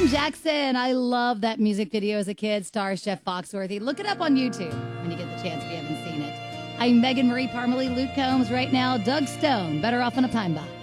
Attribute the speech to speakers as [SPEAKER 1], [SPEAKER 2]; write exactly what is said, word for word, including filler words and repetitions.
[SPEAKER 1] Jackson. I love that music video as a kid. Stars Chef Foxworthy. Look it up on YouTube when you get the chance if you haven't seen it. I'm Megan Marie Parmalee, Luke Combs. Right now, Doug Stone, Better Off in a Pine Box.